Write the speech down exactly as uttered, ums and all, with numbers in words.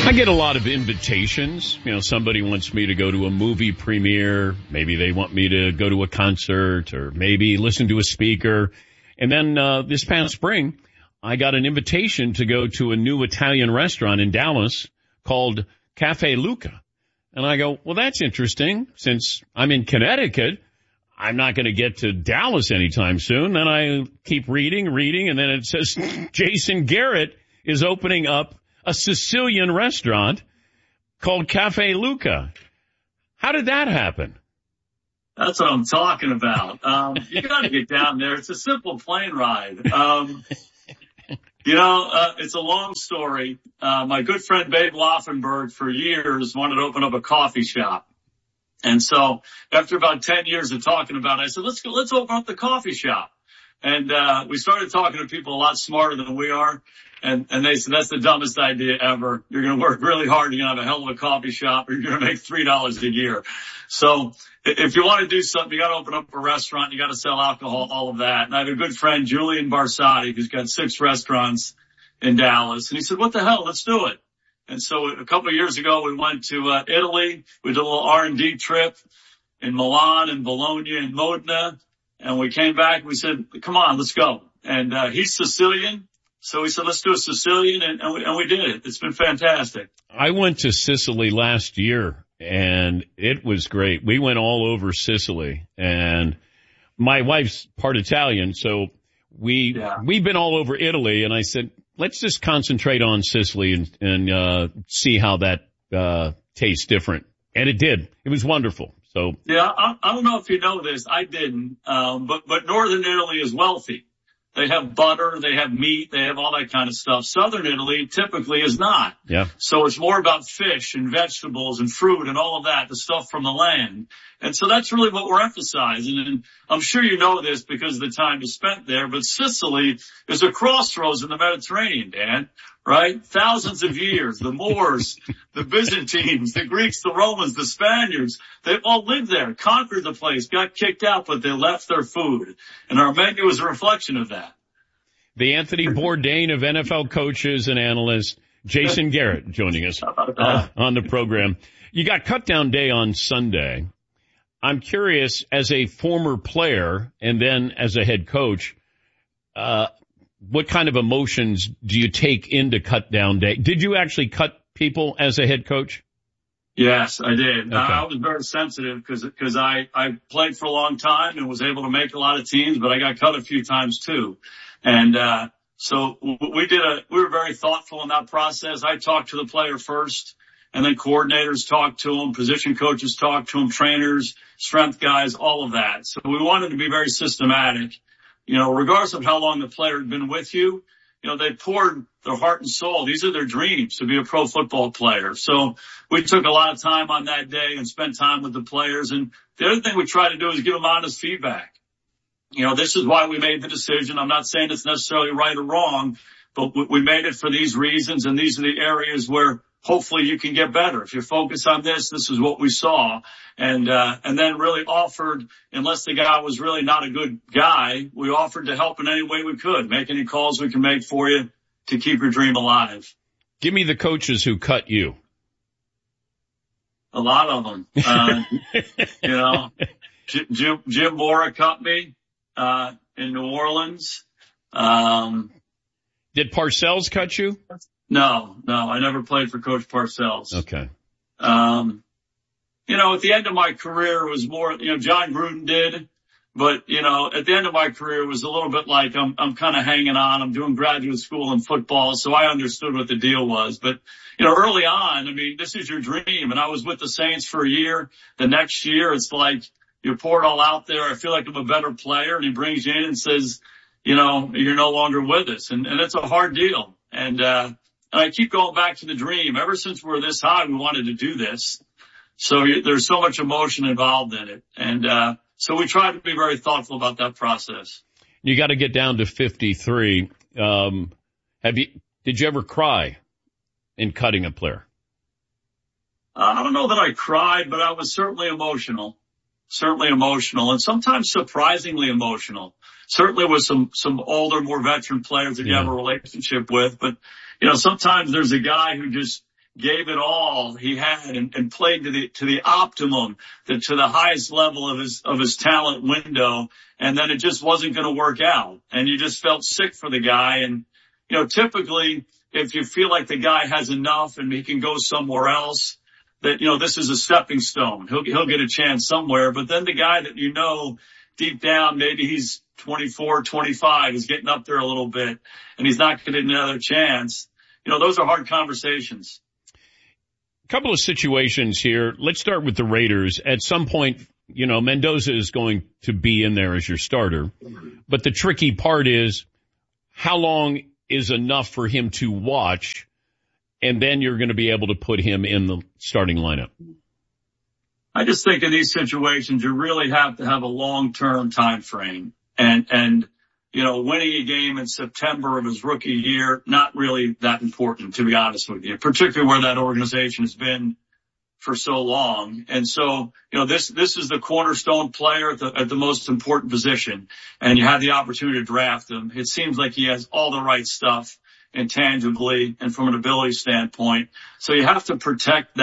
I get a lot of invitations. You know, somebody wants me to go to a movie premiere. Maybe they want me to go to a concert or maybe listen to a speaker. And then, uh, this past spring, I got an invitation to go to a new Italian restaurant in Dallas called Cafe Luca. And I go, well, that's interesting. Since I'm in Connecticut, I'm not going to get to Dallas anytime soon. Then I keep reading, reading, and then it says Jason Garrett is opening up a Sicilian restaurant called Cafe Luca. How did that happen? That's what I'm talking about. Um, you got to get down there. It's a simple plane ride. Um, you know, uh, it's a long story. Uh, my good friend Babe Laufenberg for years wanted to open up a coffee shop. And so after about ten years of talking about it, I said, let's go, let's open up the coffee shop. And, uh, we started talking to people a lot smarter than we are. And, and they said, that's the dumbest idea ever. You're going to work really hard. You're going to have a hell of a coffee shop or you're going to make three dollars a year. So if you want to do something, you got to open up a restaurant. You got to sell alcohol, all of that. And I have a good friend, Julian Barsati, who's got six restaurants in Dallas. And he said, what the hell? Let's do it. And so a couple of years ago, we went to uh, Italy. We did a little R and D trip in Milan and Bologna and Modena. And we came back. We said, come on, let's go. And uh, he's Sicilian. So we said, let's do a Sicilian, and, and, we, and we did it. It's been fantastic. I went to Sicily last year, and it was great. We went all over Sicily, and my wife's part Italian, so we, yeah. we've been all over Italy, and I said, let's just concentrate on Sicily and, and uh, see how that uh, tastes different. And it did. It was wonderful. So yeah, I, I don't know if you know this. I didn't, um, but but Northern Italy is wealthy. They have butter, they have meat, they have all that kind of stuff. Southern Italy typically is not. Yeah. So it's more about fish and vegetables and fruit and all of that, the stuff from the land. And so that's really what we're emphasizing. And I'm sure you know this because of the time you spent there, but Sicily is a crossroads in the Mediterranean, Dan, right? Thousands of years, the Moors, the Byzantines, the Greeks, the Romans, the Spaniards, they've all lived there, conquered the place, got kicked out, but they left their food. And our menu is a reflection of that. The Anthony Bourdain of N F L coaches and analysts, Jason Garrett, joining us uh, on the program. You got cut down day on Sunday. I'm curious, as a former player and then as a head coach, uh, what kind of emotions do you take into cut down day? Did you actually cut people as a head coach? Yes, I did. Okay. I was very sensitive because because I, I played for a long time and was able to make a lot of teams, but I got cut a few times too. And uh so we did a we were very thoughtful in that process. I talked to the player first, and then coordinators talked to them, position coaches talked to them, trainers, strength guys, all of that. So we wanted to be very systematic. You know, regardless of how long the player had been with you, you know, they poured their heart and soul. These are their dreams, to be a pro football player. So we took a lot of time on that day and spent time with the players. And the other thing we try to do is give them honest feedback. You know, this is why we made the decision. I'm not saying it's necessarily right or wrong, but we made it for these reasons, and these are the areas where hopefully you can get better. If you focus on this, this is what we saw. And, uh, and then really offered, unless the guy was really not a good guy, we offered to help in any way we could, make any calls we can make for you to keep your dream alive. Give me the coaches who cut you. A lot of them. Uh, you know, Jim, Jim Mora cut me, uh, in New Orleans. Um, Did Parcells cut you? No, no, I never played for Coach Parcells. Okay. Um, you know, at the end of my career, it was more, you know, John Gruden did, but, you know, at the end of my career, it was a little bit like I'm, I'm kind of hanging on. I'm doing graduate school in football, so I understood what the deal was. But, you know, early on, I mean, this is your dream. And I was with the Saints for a year. The next year, it's like you pour it all out there. I feel like I'm a better player. And he brings you in and says, you know, you're no longer with us. And, and it's a hard deal. And, uh, And I keep going back to the dream. Ever since we're this high, we wanted to do this. So there's so much emotion involved in it. And, uh, so we tried to be very thoughtful about that process. You got to get down to fifty-three. Um, have you, did you ever cry in cutting a player? Uh, I don't know that I cried, but I was certainly emotional, certainly emotional, and sometimes surprisingly emotional. Certainly with some, some older, more veteran players that you yeah. have a relationship with. But, you know, sometimes there's a guy who just gave it all he had and, and played to the, to the optimum, to, to the highest level of his, of his talent window. And then it just wasn't going to work out. And you just felt sick for the guy. And, you know, typically if you feel like the guy has enough and he can go somewhere else, that, you know, this is a stepping stone. He'll, he'll get a chance somewhere. But then the guy that, you know, deep down, maybe he's twenty-four, twenty-five, he's getting up there a little bit and he's not going to get another chance. You know, those are hard conversations. A couple of situations here. Let's start with the Raiders. At some point, you know, Mendoza is going to be in there as your starter. But the tricky part is how long is enough for him to watch, and then you're going to be able to put him in the starting lineup? I just think in these situations, you really have to have a long-term time frame. And, and, you know, winning a game in September of his rookie year, not really that important, to be honest with you, particularly where that organization has been for so long. And so, you know, this, this is the cornerstone player at the, at the most important position, and you have the opportunity to draft him. It seems like he has all the right stuff intangibly and from an ability standpoint. So you have to protect that.